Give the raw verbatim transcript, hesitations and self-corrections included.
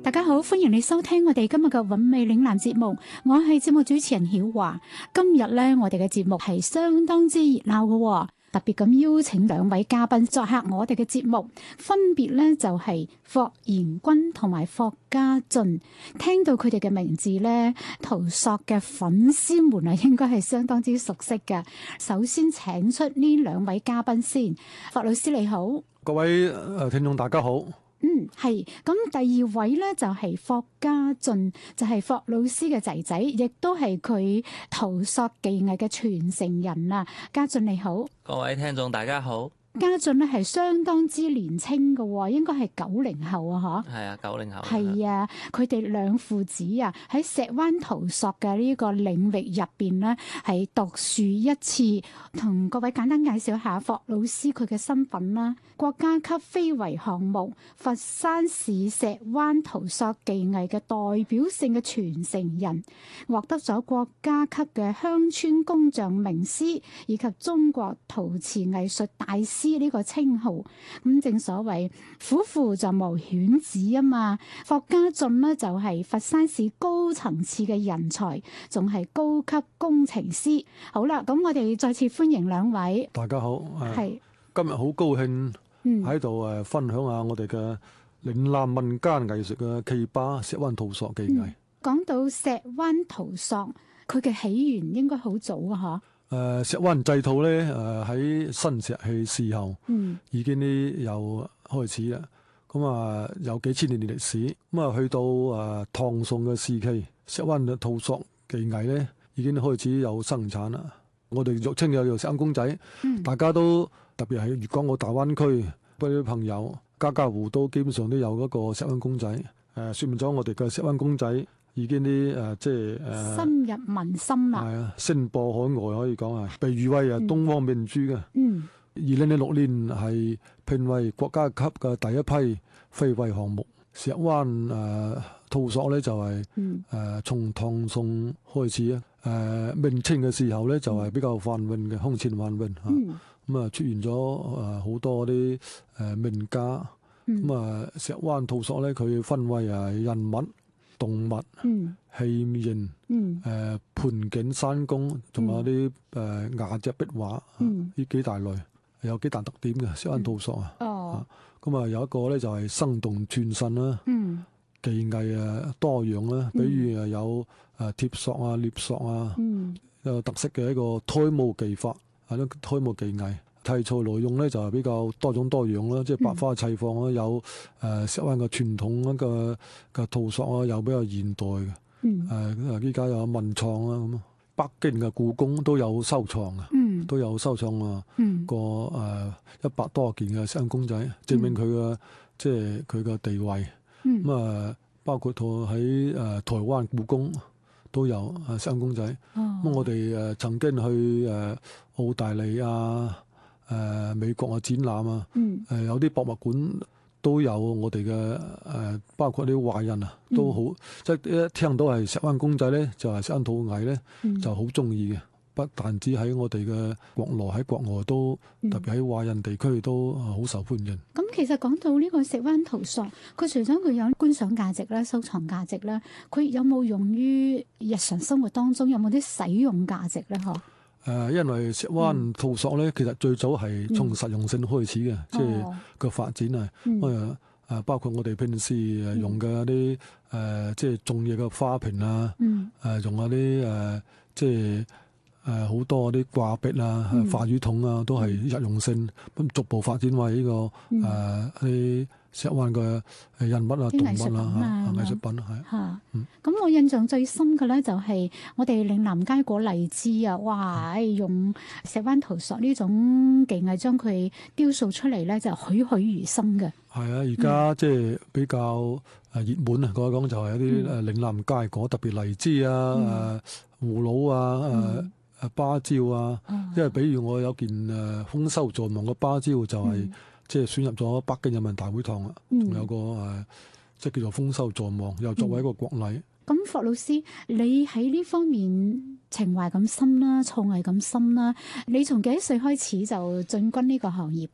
大家好，歡迎你收聽我哋今日嘅韻味嶺南節目，我係節目主持人曉華。今日咧，我哋嘅節目係相當之熱鬧嘅，特別咁邀請兩位嘉賓作客我哋嘅節目，分別咧就係霍賢君同埋霍家俊。聽到佢哋嘅名字咧，陶朔嘅粉絲們啊，應該係相當之熟悉嘅。首先請出呢兩位嘉賓先，霍老師你好， 各位誒聽眾大家好。 嗯，係咁，第二位咧就係霍家俊，就係霍老師嘅仔仔，亦都係佢陶朔技藝嘅傳承人啊。家俊你好， 各位聽眾大家好。 家俊咧係相當之年青嘅，應該係九零後啊，嗬？ 係啊，九零後。 係啊，佢哋兩父子啊喺石灣陶朔嘅呢個領域入邊咧，係獨樹一幟。同各位簡單介紹下霍老師佢嘅身份啦。國家級非遺項目佛山市石灣陶朔技藝嘅代表性嘅傳承人，獲得咗國家級嘅鄉村工匠名師以及中國陶瓷藝術大師呢個稱號。咁正所謂虎父就無犬子啊嘛，霍家俊呢就係佛山市高層次嘅人才，仲係高級工程師。好啦，咁我哋再次歡迎兩位。 大家好， 係今日好高興喺度誒分享下我哋嘅嶺南民間藝術嘅奇葩石灣陶朔技藝。 講、嗯、到石灣陶朔，佢嘅起源應該好早啊，嗬？ 誒，石灣製陶咧，誒喺新石器時候， 嗯，已經呢有開始啦。咁啊，有幾千年歷史。咁啊，去到誒唐宋嘅時期，石灣嘅陶朔技藝咧已經開始有生產啦。我哋俗稱有做石灣公仔，嗯、大家都特別係粵港澳大灣區嗰啲朋友，家家戶都基本上都有嗰個石灣公仔。誒、呃，說明咗我哋嘅石灣公仔已經啲誒、呃，即係誒、呃、 深入民心啦。係啊，聲播海外可以講係，被譽為啊東方明珠嘅。 嗯， 二零零六年係評為國家級嘅第一批非遺項目。石灣誒陶朔咧就係、是、誒、嗯呃、從唐宋開始啊。誒、呃、明清嘅時候咧就係、是、比較繁榮嘅，空前繁榮嚇。咁、嗯、啊出現咗誒好多啲誒名家。咁、嗯、啊石灣陶朔咧佢分為誒人物、動物、嗯、器皿、誒、呃、盆景、山工，仲有啲誒瓦隻壁畫，呢、嗯啊、幾大類有幾大特點嘅石灣陶朔啊。哦，咁啊有一個咧就係、是、生動傳神啦。嗯，技藝啊多樣啦，比如啊有誒貼塑啊、捏塑啊，嗯、有特色嘅一個胎模技法，係咯胎模技藝。題材內容咧就係比較多種多樣啦，即係百花齊放啦，有誒石灣嘅傳統一個嘅陶塑啊，有比較現代嘅。誒依家有文創啊咁啊，北京嘅故宮都有收藏啊，嗯、都有收藏啊，嗯、個誒一百多件嘅石灣公仔，證明佢嘅即係佢嘅地位。咁啊、嗯，包括到喺誒台灣故宮都有誒石灣公仔。咁、哦、我哋誒曾經去誒澳大利亞、誒、呃、美國嘅展覽啊，誒、嗯呃、有啲博物館都有我哋嘅誒，包括啲華人啊都好，即係、嗯、一聽到係石灣公仔咧，就係石灣陶藝咧，就好中意嘅。不但止喺我哋嘅國內，喺國外都特別喺華人地區都好受歡迎。 咁、嗯、其實講到呢個石灣陶朔，佢除咗佢有觀賞價值啦、收藏價值啦，佢有冇用於日常生活當中有冇啲使用價值咧？嗬？ 誒，因為石灣陶朔咧，其實最早係從實用性開始嘅，嗯、即係個發展啊。誒誒、嗯，包括我哋平時誒用嘅一啲誒，即係種嘢嘅花瓶啊，誒、嗯呃，用嗰啲誒，即係。誒好、呃、多啲掛壁啊、化魚桶啊，都係日用性，咁、嗯、逐步發展為呢、這個誒啲、嗯呃、石灣嘅人物啊、動物啊、藝術品係。嚇， 咁我印象最深嘅咧就係我哋嶺南佳果荔枝啊，哇！嗯、用石灣陶朔呢種技藝將佢雕塑出嚟咧，就栩栩如生嘅。係啊，而家即係比較誒熱門啊，講講就係一啲誒嶺南佳果，特別荔枝啊、誒葫蘆啊、誒、嗯。誒芭蕉啊，因為比如我有件誒豐收在望嘅芭蕉，就係、是嗯、即係選入咗北京人民大會堂啊，仲、嗯、有個誒、呃、即係叫做豐收在望，又作為一個國禮。 咁、嗯、霍老師，你喺呢方面情懷咁深啦，創藝咁深啦，你從幾多歲開始就進軍呢個行業